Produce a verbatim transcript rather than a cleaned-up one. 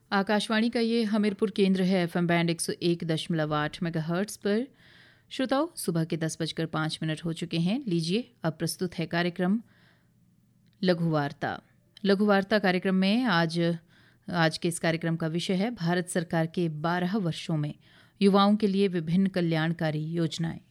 आकाशवाणी का ये हमीरपुर केंद्र है। एफएम बैंड एक सौ एक दशमलव आठ मेगाहर्ट्ज पर। श्रोताओं, सुबह के दस बजकर पाँच मिनट हो चुके हैं। लीजिए, अब प्रस्तुत है कार्यक्रम लघुवार्ता। लघुवार्ता कार्यक्रम में आज आज के इस कार्यक्रम का विषय है भारत सरकार के बारह वर्षों में युवाओं के लिए विभिन्न कल्याणकारी योजनाएं।